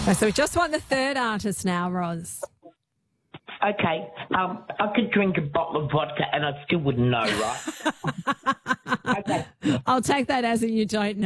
So we just want the third artist now, Roz. Okay, I could drink a bottle of vodka and I still wouldn't know, right? Okay. I'll take that as a you don't know.